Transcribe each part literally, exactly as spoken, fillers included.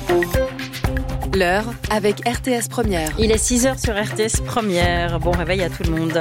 L'heure avec R T S Première. Il est six heures sur R T S Première. Bon réveil à tout le monde.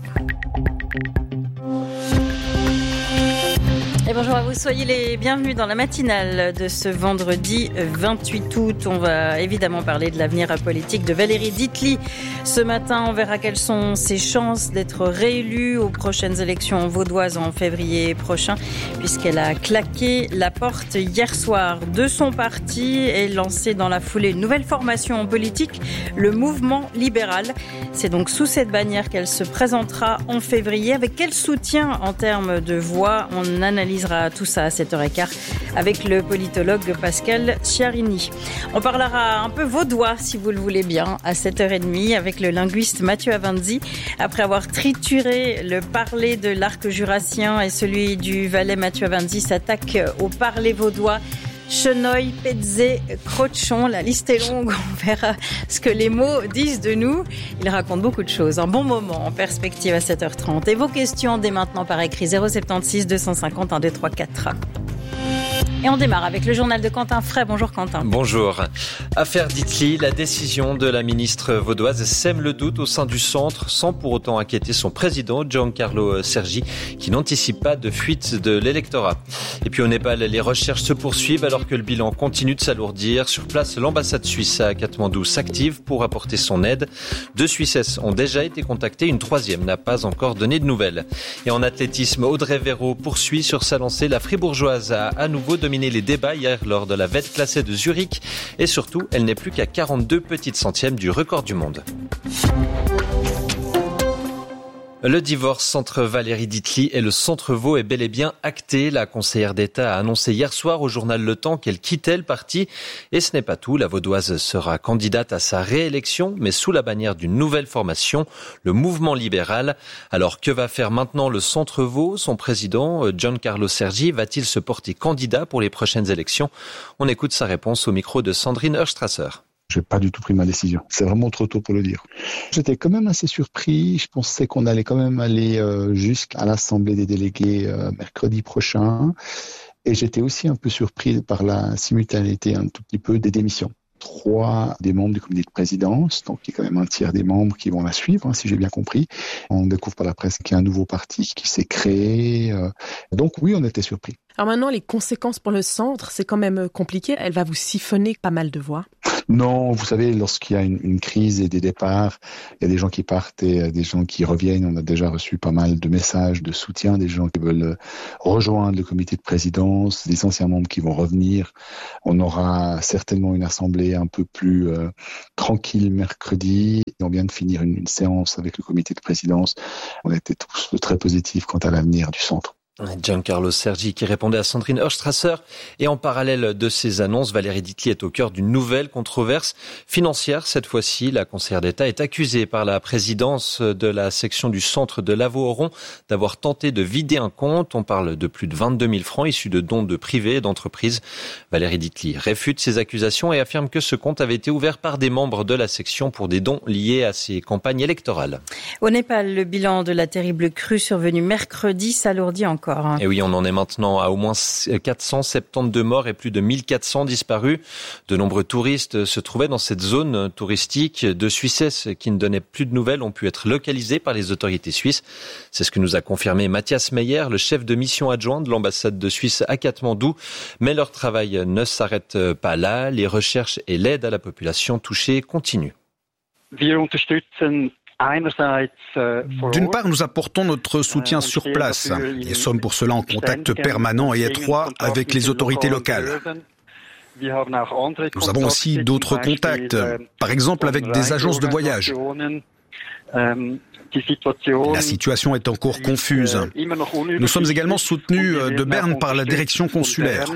Et bonjour à vous, soyez les bienvenus dans la matinale de ce vendredi vingt-huit août. On va évidemment parler de l'avenir politique de Valérie Dietli. Ce matin, on verra quelles sont ses chances d'être réélue aux prochaines élections vaudoises en février prochain, puisqu'elle a claqué la porte hier soir de son parti et lancé dans la foulée une nouvelle formation politique, le Mouvement Libéral. C'est donc sous cette bannière qu'elle se présentera en février. Avec quel soutien en termes de voix? On analyse tout ça à sept heures quinze avec le politologue Pascal Chiarini. On parlera un peu vaudois, si vous le voulez bien, à sept heures trente avec le linguiste Mathieu Avanzi. Après avoir trituré le parler de l'arc jurassien et celui du Valais, Mathieu Avanzi s'attaque au parler vaudois. Chenoy, Petzé, Crochon, la liste est longue, on verra ce que les mots disent de nous. Il raconte beaucoup de choses. Un bon moment en perspective à sept heures trente. Et vos questions dès maintenant par écrit zéro sept six deux cent cinquante un deux trois quatre. Et on démarre avec le journal de Quentin Fray. Bonjour Quentin. Bonjour. Affaire Dietli, la décision de la ministre vaudoise sème le doute au sein du centre sans pour autant inquiéter son président, Giancarlo Sergi, qui n'anticipe pas de fuite de l'électorat. Et puis au Népal, les recherches se poursuivent alors que le bilan continue de s'alourdir. Sur place, l'ambassade suisse à Katmandou s'active pour apporter son aide. Deux Suissesses ont déjà été contactées, une troisième n'a pas encore donné de nouvelles. Et en athlétisme, Audrey Véro poursuit sur sa lancée. La Fribourgeoise a à nouveau dominé les débats hier lors de la vette classée de Zurich et surtout, elle n'est plus qu'à quarante-deux petites centièmes du record du monde. Le divorce entre Valérie Dietli et le Centre Vaud est bel et bien acté. La conseillère d'État a annoncé hier soir au journal Le Temps qu'elle quittait le parti. Et ce n'est pas tout. La vaudoise sera candidate à sa réélection, mais sous la bannière d'une nouvelle formation, le Mouvement Libéral. Alors que va faire maintenant le Centre Vaud? Son président, Giancarlo Sergi, va-t-il se porter candidat pour les prochaines élections? On écoute sa réponse au micro de Sandrine Heurstrasser. Je n'ai pas du tout pris ma décision. C'est vraiment trop tôt pour le dire. J'étais quand même assez surpris. Je pensais qu'on allait quand même aller euh, jusqu'à l'Assemblée des délégués euh, mercredi prochain. Et j'étais aussi un peu surpris par la simultanéité un tout petit peu des démissions. Trois des membres du comité de présidence, donc il y a quand même un tiers des membres qui vont la suivre, hein, si j'ai bien compris. On découvre par la presse qu'il y a un nouveau parti qui s'est créé. Euh, donc oui, on était surpris. Alors maintenant, les conséquences pour le centre, c'est quand même compliqué. Elle va vous siphonner pas mal de voix. Non, vous savez, lorsqu'il y a une, une crise et des départs, il y a des gens qui partent et des gens qui reviennent. On a déjà reçu pas mal de messages de soutien, des gens qui veulent rejoindre le comité de présidence, des anciens membres qui vont revenir. On aura certainement une assemblée un peu plus euh, tranquille mercredi. On vient de finir une, une séance avec le comité de présidence. On était tous très positifs quant à l'avenir du centre. Giancarlo Sergi qui répondait à Sandrine Heurstrasser. Et en parallèle de ces annonces, Valérie Dietli est au cœur d'une nouvelle controverse financière. Cette fois-ci, la conseillère d'État est accusée par la présidence de la section du centre de Lavaux-Oron d'avoir tenté de vider un compte. On parle de plus de vingt-deux mille francs issus de dons de privés et d'entreprises. Valérie Dietli réfute ces accusations et affirme que ce compte avait été ouvert par des membres de la section pour des dons liés à ses campagnes électorales. Au Népal, le bilan de la terrible crue survenue mercredi s'alourdit encore. Et oui, on en est maintenant à au moins quatre cent soixante-douze morts et plus de mille quatre cents disparus. De nombreux touristes se trouvaient dans cette zone touristique. Deux Suissesses qui ne donnaient plus de nouvelles ont pu être localisées par les autorités suisses. C'est ce que nous a confirmé Mathias Meyer, le chef de mission adjoint de l'ambassade de Suisse à Katmandou. Mais leur travail ne s'arrête pas là. Les recherches et l'aide à la population touchée continuent. D'une part, nous apportons notre soutien sur place et sommes pour cela en contact permanent et étroit avec les autorités locales. Nous avons aussi d'autres contacts, par exemple avec des agences de voyage. La situation est encore confuse. Nous sommes également soutenus de Berne par la direction consulaire.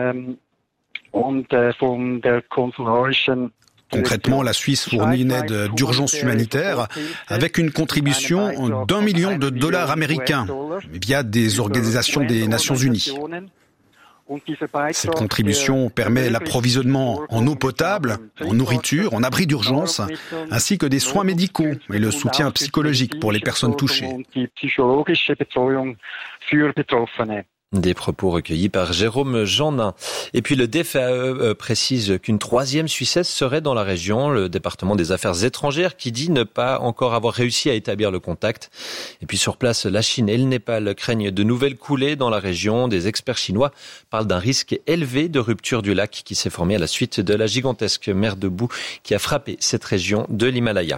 Concrètement, la Suisse fournit une aide d'urgence humanitaire avec une contribution d'un million de dollars américains via des organisations des Nations Unies. Cette contribution permet l'approvisionnement en eau potable, en nourriture, en abri d'urgence, ainsi que des soins médicaux et le soutien psychologique pour les personnes touchées. Des propos recueillis par Jérôme Jeannin. Et puis le D F A E précise qu'une troisième Suissesse serait dans la région, le département des affaires étrangères, qui dit ne pas encore avoir réussi à établir le contact. Et puis sur place, la Chine et le Népal craignent de nouvelles coulées dans la région. Des experts chinois parlent d'un risque élevé de rupture du lac qui s'est formé à la suite de la gigantesque mer de boue qui a frappé cette région de l'Himalaya.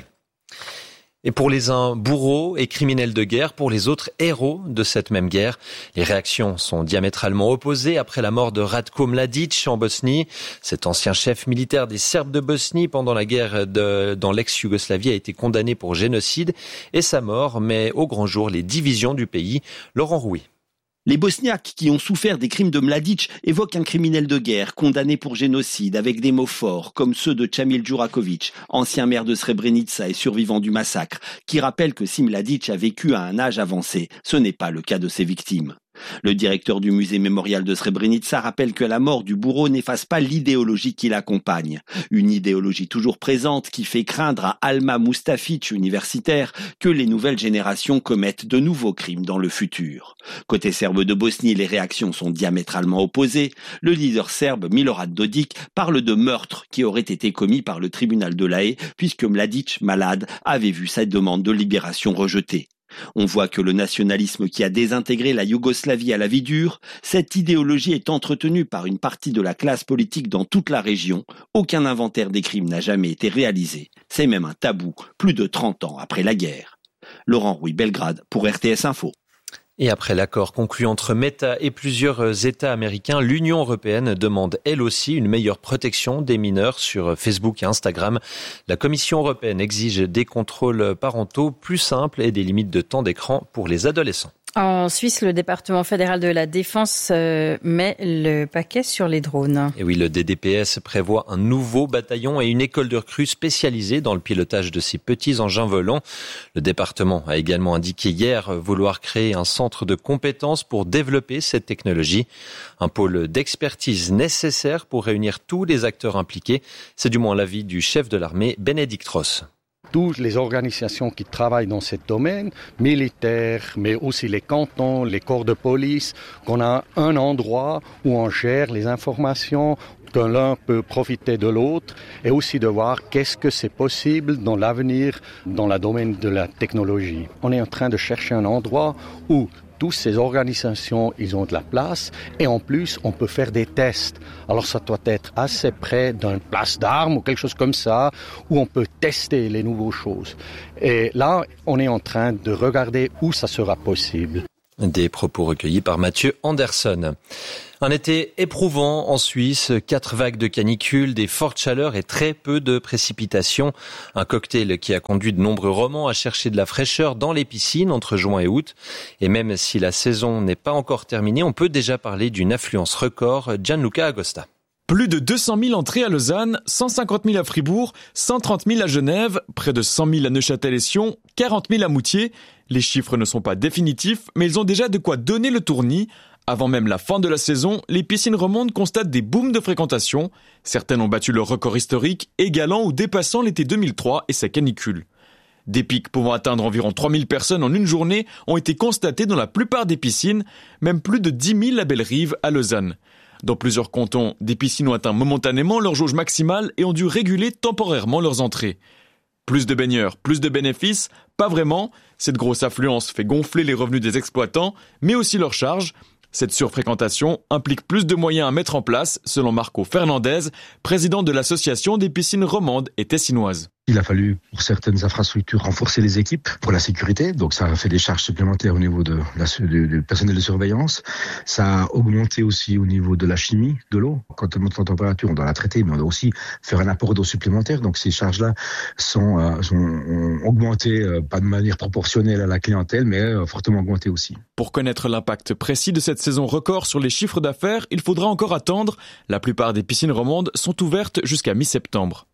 Et pour les uns, bourreaux et criminels de guerre, pour les autres, héros de cette même guerre. Les réactions sont diamétralement opposées après la mort de Ratko Mladic en Bosnie. Cet ancien chef militaire des Serbes de Bosnie pendant la guerre de, dans l'ex-Yougoslavie a été condamné pour génocide et sa mort met au grand jour les divisions du pays. Laurent Rouy. Les Bosniaques qui ont souffert des crimes de Mladic évoquent un criminel de guerre condamné pour génocide avec des mots forts comme ceux de Chamil Djurakovic, ancien maire de Srebrenica et survivant du massacre, qui rappelle que si Mladic a vécu à un âge avancé, ce n'est pas le cas de ses victimes. Le directeur du musée mémorial de Srebrenica rappelle que la mort du bourreau n'efface pas l'idéologie qui l'accompagne. Une idéologie toujours présente qui fait craindre à Alma Mustafic, universitaire, que les nouvelles générations commettent de nouveaux crimes dans le futur. Côté serbe de Bosnie, les réactions sont diamétralement opposées. Le leader serbe Milorad Dodik parle de meurtre qui aurait été commis par le tribunal de La Haye puisque Mladic, malade, avait vu sa demande de libération rejetée. On voit que le nationalisme qui a désintégré la Yougoslavie à la vie dure, cette idéologie est entretenue par une partie de la classe politique dans toute la région. Aucun inventaire des crimes n'a jamais été réalisé. C'est même un tabou, plus de trente ans après la guerre. Laurent Rouy, Belgrade, pour R T S Info. Et après l'accord conclu entre Meta et plusieurs États américains, l'Union européenne demande elle aussi une meilleure protection des mineurs sur Facebook et Instagram. La Commission européenne exige des contrôles parentaux plus simples et des limites de temps d'écran pour les adolescents. En Suisse, le département fédéral de la Défense euh, met le paquet sur les drones. Et oui, le D D P S prévoit un nouveau bataillon et une école de recrues spécialisée dans le pilotage de ces petits engins volants. Le département a également indiqué hier vouloir créer un centre de compétences pour développer cette technologie. Un pôle d'expertise nécessaire pour réunir tous les acteurs impliqués. C'est du moins l'avis du chef de l'armée, Bénédicte Ross. Toutes les organisations qui travaillent dans ce domaine, militaires, mais aussi les cantons, les corps de police, qu'on a un endroit où on gère les informations, que l'un peut profiter de l'autre, et aussi de voir qu'est-ce que c'est possible dans l'avenir, dans le domaine de la technologie. On est en train de chercher un endroit où toutes ces organisations, ils ont de la place et en plus, on peut faire des tests. Alors ça doit être assez près d'une place d'armes ou quelque chose comme ça où on peut tester les nouvelles choses. Et là, on est en train de regarder où ça sera possible. Des propos recueillis par Mathieu Anderson. Un été éprouvant en Suisse, quatre vagues de canicule, des fortes chaleurs et très peu de précipitations. Un cocktail qui a conduit de nombreux romans à chercher de la fraîcheur dans les piscines entre juin et août. Et même si la saison n'est pas encore terminée, on peut déjà parler d'une affluence record. Gianluca Agosta. Plus de deux cent mille entrées à Lausanne, cent cinquante mille à Fribourg, cent trente mille à Genève, près de cent mille à Neuchâtel et Sion, quarante mille à Moutier. Les chiffres ne sont pas définitifs, mais ils ont déjà de quoi donner le tournis. Avant même la fin de la saison, les piscines romandes constatent des booms de fréquentation. Certaines ont battu leur record historique, égalant ou dépassant l'été deux mille trois et sa canicule. Des pics pouvant atteindre environ trois mille personnes en une journée ont été constatés dans la plupart des piscines, même plus de dix mille à Bellerive, à Lausanne. Dans plusieurs cantons, des piscines ont atteint momentanément leur jauge maximale et ont dû réguler temporairement leurs entrées. Plus de baigneurs, plus de bénéfices? Pas vraiment. Cette grosse affluence fait gonfler les revenus des exploitants, mais aussi leurs charges. Cette surfréquentation implique plus de moyens à mettre en place, selon Marco Fernandez, président de l'association des piscines romandes et tessinoises. Il a fallu, pour certaines infrastructures, renforcer les équipes pour la sécurité. Donc, ça a fait des charges supplémentaires au niveau de la, du, du personnel de surveillance. Ça a augmenté aussi au niveau de la chimie de l'eau. Quand on monte en température, on doit la traiter, mais on doit aussi faire un apport d'eau supplémentaire. Donc, ces charges-là sont, euh, sont ont augmenté, euh, pas de manière proportionnelle à la clientèle, mais euh, fortement augmenté aussi. Pour connaître l'impact précis de cette saison record sur les chiffres d'affaires, il faudra encore attendre. La plupart des piscines romandes sont ouvertes jusqu'à mi-septembre.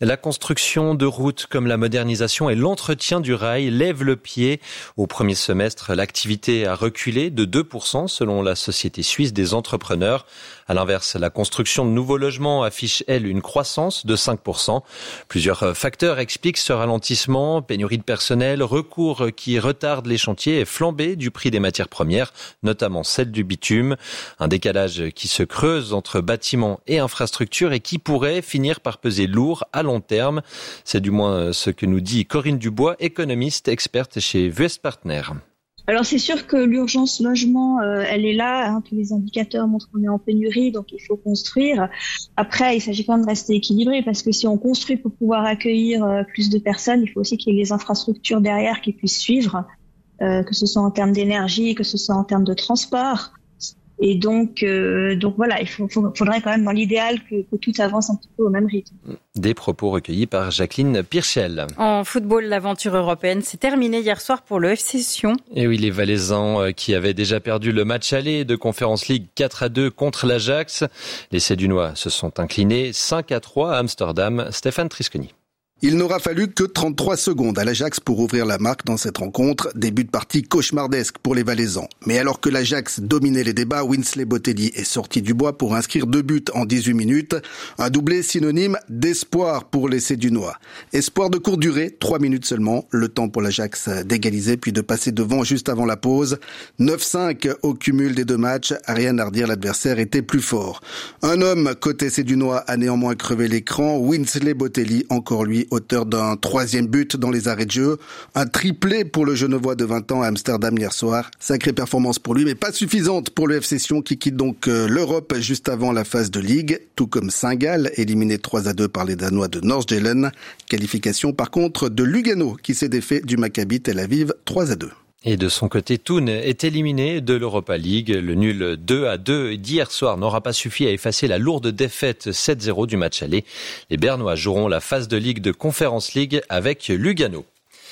La construction de routes comme la modernisation et l'entretien du rail lèvent le pied. Au premier semestre, l'activité a reculé de deux pour cent selon la Société suisse des entrepreneurs. À l'inverse, la construction de nouveaux logements affiche, elle, une croissance de cinq pour cent. Plusieurs facteurs expliquent ce ralentissement. Pénurie de personnel, recours qui retardent les chantiers et flambée du prix des matières premières, notamment celle du bitume. Un décalage qui se creuse entre bâtiments et infrastructures et qui pourrait finir par peser lourd à long terme. C'est du moins ce que nous dit Corinne Dubois, économiste experte chez West Partners. Alors c'est sûr que l'urgence logement, euh, elle est là. Hein, tous les indicateurs montrent qu'on est en pénurie, donc il faut construire. Après, il s'agit quand même de rester équilibré parce que si on construit pour pouvoir accueillir euh, plus de personnes, il faut aussi qu'il y ait les infrastructures derrière qui puissent suivre, euh, que ce soit en termes d'énergie, que ce soit en termes de transport. Et donc, euh, donc voilà, il faut, faut, faudrait quand même dans l'idéal que, que tout avance un petit peu au même rythme. Des propos recueillis par Jacqueline Pirchel. En football, l'aventure européenne s'est terminée hier soir pour le F C Sion. Et oui, les Valaisans qui avaient déjà perdu le match aller de Conference League quatre à deux contre l'Ajax. Les Sédunois se sont inclinés cinq à trois à Amsterdam. Stéphane Trisconi. Il n'aura fallu que trente-trois secondes à l'Ajax pour ouvrir la marque dans cette rencontre. Début de partie cauchemardesque pour les Valaisans. Mais alors que l'Ajax dominait les débats, Winsley Botelli est sorti du bois pour inscrire deux buts en dix-huit minutes. Un doublé synonyme d'espoir pour les Sédunois. Espoir de courte durée, trois minutes seulement. Le temps pour l'Ajax d'égaliser puis de passer devant juste avant la pause. neuf cinq au cumul des deux matchs. Rien à redire, l'adversaire était plus fort. Un homme côté Sédunois a néanmoins crevé l'écran. Winsley Botelli, encore lui, auteur d'un troisième but dans les arrêts de jeu. Un triplé pour le Genevois de vingt ans à Amsterdam hier soir. Sacrée performance pour lui, mais pas suffisante pour le F C Sion qui quitte donc l'Europe juste avant la phase de Ligue, tout comme Saint-Gall, éliminé trois à deux par les Danois de Nordsjælland. Qualification par contre de Lugano qui s'est défait du Maccabi Tel Aviv trois à deux. Et de son côté, Thun est éliminé de l'Europa League. Le nul deux à deux d'hier soir n'aura pas suffi à effacer la lourde défaite sept zéro du match aller. Les Bernois joueront la phase de Ligue de Conference League avec Lugano.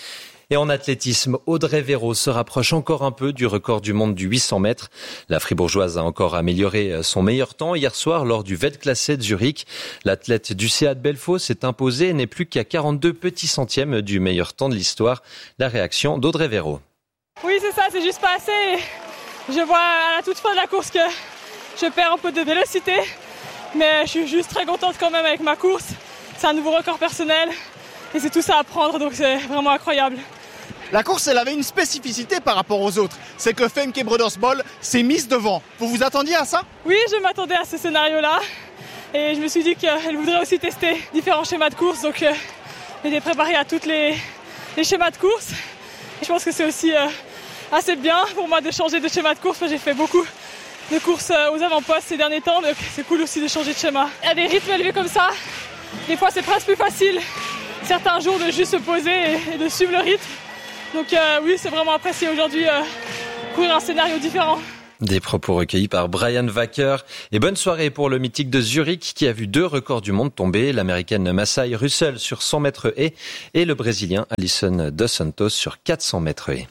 Et en athlétisme, Audrey Véro se rapproche encore un peu du record du monde du huit cents mètres. La Fribourgeoise a encore amélioré son meilleur temps hier soir lors du Weltklasse de Zurich. L'athlète du C A de Belfaux s'est imposée et n'est plus qu'à quarante-deux petits centièmes du meilleur temps de l'histoire. La réaction d'Audrey Véro. Oui, c'est ça, c'est juste pas assez. Je vois à la toute fin de la course que je perds un peu de vélocité, mais je suis juste très contente quand même avec ma course. C'est un nouveau record personnel et c'est tout ça à prendre, donc c'est vraiment incroyable. La course, elle avait une spécificité par rapport aux autres. C'est que Femke Brodersbol s'est mise devant. Vous vous attendiez à ça ? Oui, je m'attendais à ce scénario-là. Et je me suis dit qu'elle voudrait aussi tester différents schémas de course. Donc, euh, j'étais préparée à tous les, les schémas de course. Et je pense que c'est aussi euh, assez bien pour moi de changer de schéma de course. J'ai fait beaucoup de courses aux avant-postes ces derniers temps. Donc, c'est cool aussi de changer de schéma. Il y a des rythmes élevés comme ça. Des fois, c'est presque plus facile certains jours de juste se poser et, et de suivre le rythme. Donc euh, oui, c'est vraiment apprécié aujourd'hui euh, courir un scénario différent. Des propos recueillis par Brian Wacker. Et bonne soirée pour le mythique de Zurich qui a vu deux records du monde tomber. L'américaine Massai Russell sur cent mètres haies et le brésilien Alisson dos Santos sur quatre cents mètres haies.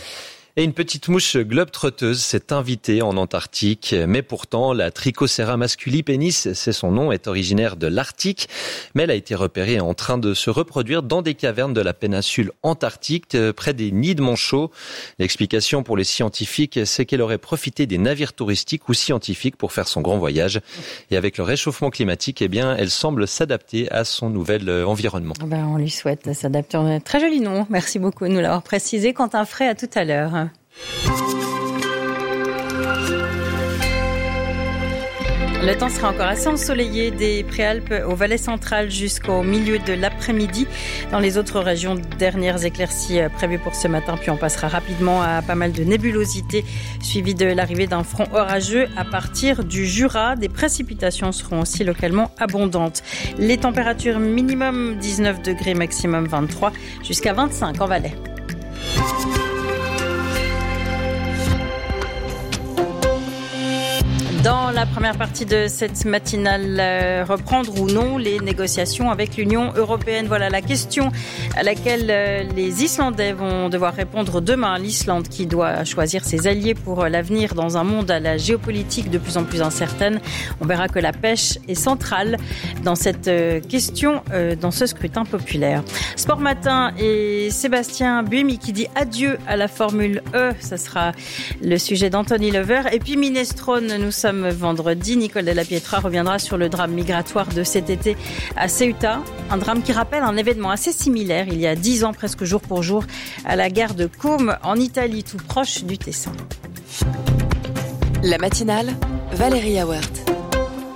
Et une petite mouche globe-trotteuse s'est invitée en Antarctique. Mais pourtant, la Trichocera masculi pénis, c'est son nom, est originaire de l'Arctique. Mais elle a été repérée en train de se reproduire dans des cavernes de la péninsule antarctique, près des nids de manchots. L'explication pour les scientifiques, c'est qu'elle aurait profité des navires touristiques ou scientifiques pour faire son grand voyage. Et avec le réchauffement climatique, eh bien, elle semble s'adapter à son nouvel environnement. Ben, on lui souhaite s'adapter. Très joli nom. Merci beaucoup de nous l'avoir précisé. Quentin Frey, à tout à l'heure. Le temps sera encore assez ensoleillé des Préalpes au Valais central jusqu'au milieu de l'après-midi. Dans les autres régions, dernières éclaircies prévues pour ce matin. Puis on passera rapidement à pas mal de nébulosité, suivi de l'arrivée d'un front orageux à partir du Jura. Des précipitations seront aussi localement abondantes. Les températures minimum dix-neuf degrés, maximum vingt-trois, jusqu'à vingt-cinq en Valais. Dans la la première partie de cette matinale, euh, reprendre ou non les négociations avec l'Union européenne. Voilà la question à laquelle euh, les Islandais vont devoir répondre demain. L'Islande qui doit choisir ses alliés pour euh, l'avenir dans un monde à la géopolitique de plus en plus incertaine. On verra que la pêche est centrale dans cette euh, question, euh, dans ce scrutin populaire. Sport Matin et Sébastien Buemi qui dit adieu à la Formule E. Ça sera le sujet d'Anthony Lever. Et puis Minestrone, nous sommes vendredi. Nicole Della Pietra reviendra sur le drame migratoire de cet été à Ceuta. Un drame qui rappelle un événement assez similaire il y a dix ans, presque jour pour jour, à la gare de Côme en Italie, tout proche du Tessin. La matinale, Valérie Awert.